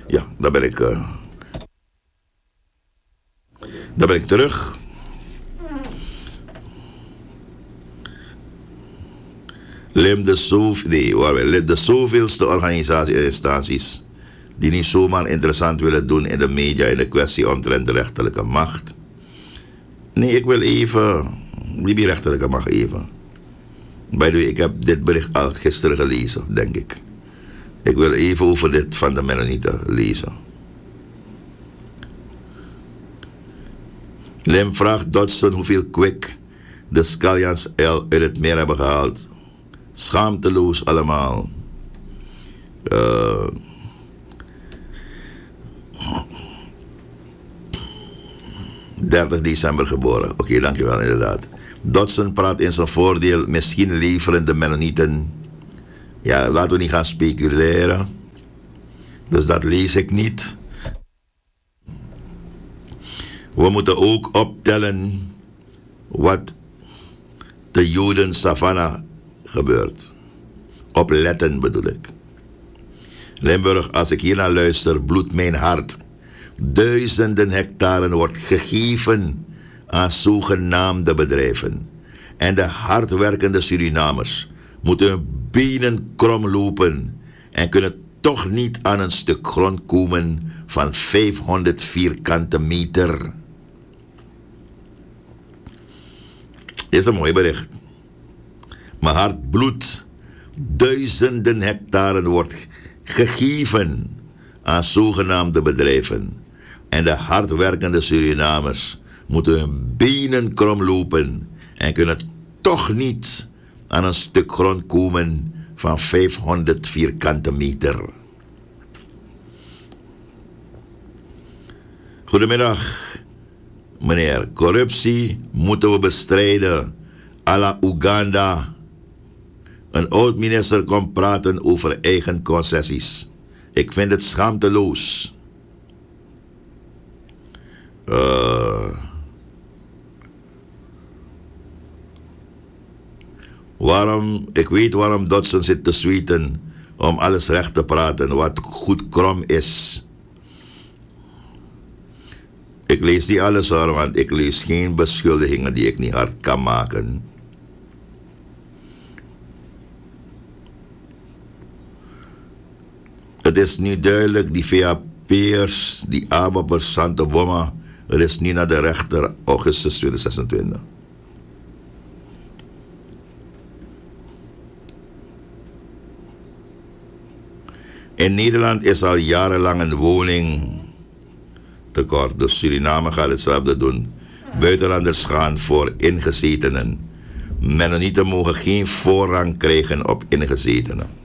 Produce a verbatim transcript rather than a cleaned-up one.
Ja, daar ben ik. Uh, daar ben ik terug. Lem de zoveel, nee, waar we, de zoveelste organisaties en instanties die niet zomaar interessant willen doen in de media in de kwestie omtrent de rechterlijke macht. Nee, ik wil even, die rechterlijke macht even. By the way, ik heb dit bericht al gisteren gelezen, denk ik. Ik wil even over dit van de Mennonieten lezen. Lem vraagt Dodson hoeveel kwik de Scallions uit het meer hebben gehaald. Schaamteloos allemaal. Uh, dertig december geboren. Oké, okay, dankjewel inderdaad. Dodson praat in zijn voordeel. Misschien leveren de Mennonieten. Ja, laten we niet gaan speculeren. Dus dat lees ik niet. We moeten ook optellen wat de Joden Savannah gebeurt. Opletten bedoel ik. Limburg, als ik hier naar luister, bloedt mijn hart. Duizenden hectaren wordt gegeven aan zogenaamde bedrijven. En de hardwerkende Surinamers moeten hun benen krom lopen en kunnen toch niet aan een stuk grond komen van vijfhonderd vierkante meter. Is een mooi bericht. Mijn hart bloedt. Duizenden hectaren wordt gegeven aan zogenaamde bedrijven. En de hardwerkende Surinamers moeten hun benen krom lopen en kunnen toch niet aan een stuk grond komen van vijfhonderd vierkante meter. Goedemiddag, meneer. Corruptie moeten we bestrijden. À la Oeganda. Een oud-minister komt praten over eigen concessies. Ik vind het schaamteloos. Uh, waarom, ik weet waarom Dodson zit te zweeten om alles recht te praten wat goed krom is. Ik lees niet alles hoor, want ik lees geen beschuldigingen die ik niet hard kan maken. Het is nu duidelijk, die V A P'ers, die Abappers, Santa Boma, het is niet naar de rechter, augustus tweeduizend zesentwintig. In Nederland is al jarenlang een woningtekort. Dus Suriname gaat hetzelfde doen. Buitenlanders gaan voor ingezetenen. Mennonieten mogen geen voorrang krijgen op ingezetenen.